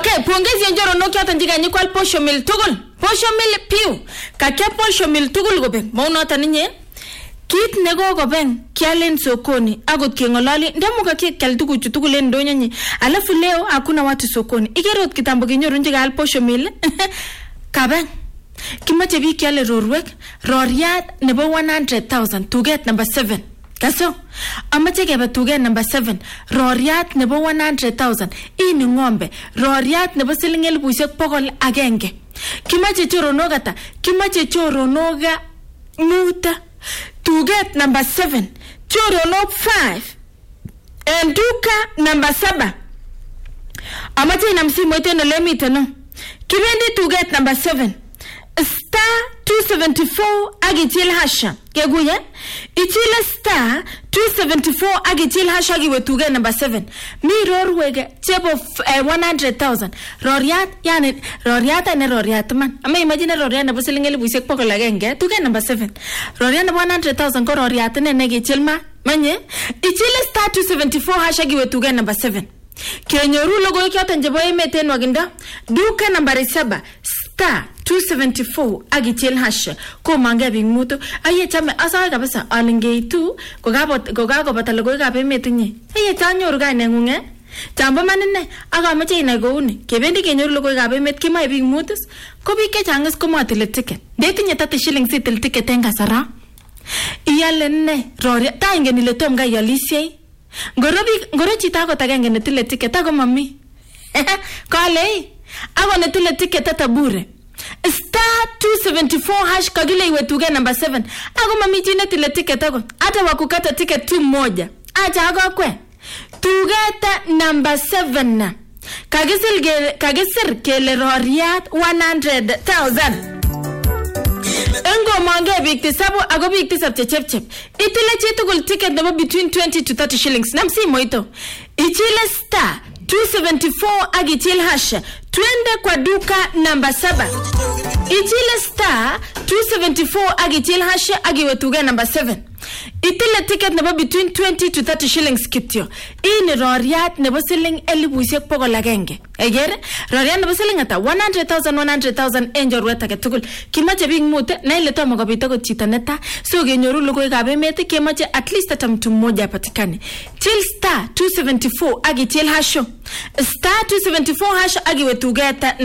Okay, pongezi njoro no kyata ndiga nyikwal posho mil tugul. Posho mil piu. Kakya posho mil tugul gobe. Mauno taninye. Kit nego goben kialen sokoni agot kengolali ndemu kake kyal tuguchu tugul en ndonyo. Alafu leo hakuna watu sokoni. Igerot kitambo kinyoru njiga al posho mil. Kaben. Kimache bi kyale rorwek. Roriat nebo 100,000 to get number 7. Kaso, amache kebe tuge number 7, roriat nebo 100,000, ini ngombe, roriat nebo siling 100,000. Kimache choronoga ta, kimache choronoga muta, to get number 7, choronog 5, and duka number 7. Amache inamsimu iteno lemite no. Kibendi to get number 7. Star 274 agitil hasha keguye ichile star 274 agitil hasha giwe tuge number 7 mi rorwege chebo 100,000 roriat yani roriat ane roriat man ama imagine roriat nebo siling 100,000 tuge number 7 roriat nebo 100,000 ko roriat ne gichilma manye ichile star 274 hasha giwe tuge number 7 kenyoru logo kyote njebo emeten waginda duka number 7 star 274 agichel hash ko mange bing muto aye chame asa kabisa alingei tu ko gago batalo ko gabe metinye aye tanyoru gaine ngunge tambo manine aga mache ina gouni kebendi kenyoru logo gabe met kimai bing mutus ko bike changas ko matile ticket detinye 30 shillings sitil ticket enga sara iyale ne rori tainge ni letom ga yalisie ngoro chita ko tagenge ne tile ticket ago mami kale ago ne tile ticket tata bure star 274 hash kagile iwe tuge number 7 ago mami jine tile ticket ago ata wakukata ticket tu moja acha ago kwe tugeta number 7 kagisir kele roriat 100,000 engo mange big tisabu ago big tisab chep itile chitugul ticket nebo between 20 to 30 shillings namsi moito ichile star 274 agichil hash twende kwa duka number 7 ichile star 274 agichil hash agiwe tuge number 7 itile ticket nebo between 20 to 30 shillings kityo ini roriat nebo siling 100,000 egere roriat nebo siling ata 100,000 enjor weta ketugul kimache bing mute na ile tomo kopita ko chito neta so genyoru logoy gabe meti kimache at least ata mtu mmoja patikane till star 274 agichil hash star 274 hash agiwe tuge